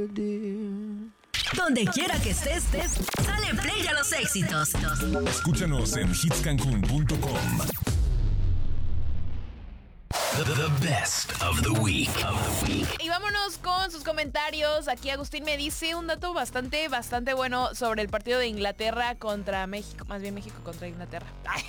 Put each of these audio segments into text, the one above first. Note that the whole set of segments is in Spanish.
Donde quiera que estés, dale play a los éxitos. Escúchanos en hitscancun.com. The best of the week. Y vámonos con sus comentarios. Aquí Agustín me dice un dato bastante bueno sobre el partido de Inglaterra contra México. Más bien México contra Inglaterra.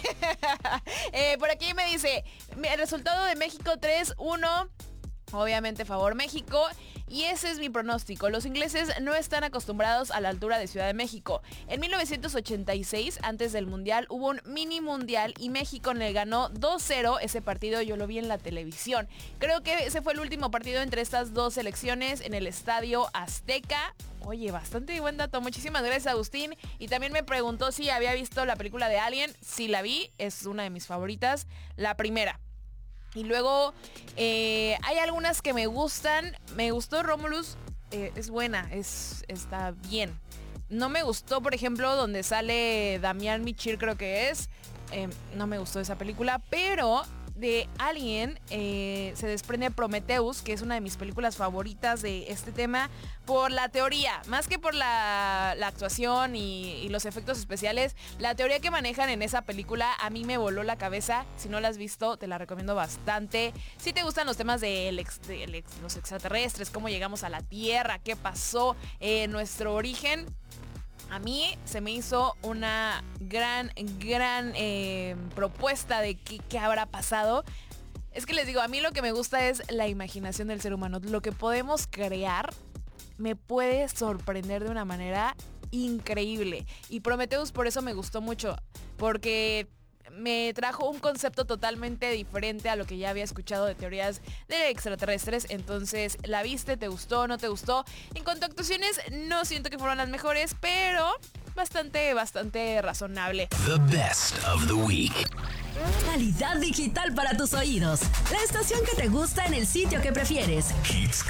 Por aquí me dice, el resultado de México 3-1. Obviamente favor México. Y ese es mi pronóstico. Los ingleses no están acostumbrados a la altura de Ciudad de México. En 1986, antes del Mundial, hubo un mini Mundial y México le ganó 2-0 ese partido. Yo lo vi en la televisión. Creo que ese fue el último partido entre estas dos selecciones en el Estadio Azteca. Oye, bastante buen dato. Muchísimas gracias, Agustín. Y también me preguntó si había visto la película de Alien. Sí la vi, es una de mis favoritas. La primera. Y luego hay algunas que me gustan. Me gustó Romulus, es buena, está bien. No me gustó, por ejemplo, donde sale Damián Michir, creo que es. No me gustó esa película, pero de Alien se desprende Prometheus, que es una de mis películas favoritas de este tema, por la teoría, más que por la actuación y los efectos especiales. La teoría que manejan en esa película a mí me voló la cabeza. Si no la has visto, te la recomiendo bastante. Si te gustan los temas de los extraterrestres, cómo llegamos a la Tierra, qué pasó, nuestro origen, a mí se me hizo una gran propuesta de qué habrá pasado. Es que les digo, a mí lo que me gusta es la imaginación del ser humano. Lo que podemos crear me puede sorprender de una manera increíble. Y Prometheus por eso me gustó mucho, porque me trajo un concepto totalmente diferente a lo que ya había escuchado de teorías de extraterrestres. Entonces, ¿la viste? ¿Te gustó? ¿No te gustó? En cuanto a actuaciones, no siento que fueran las mejores, pero bastante razonable. The best of the week. Calidad digital para tus oídos. La estación que te gusta en el sitio que prefieres. Hits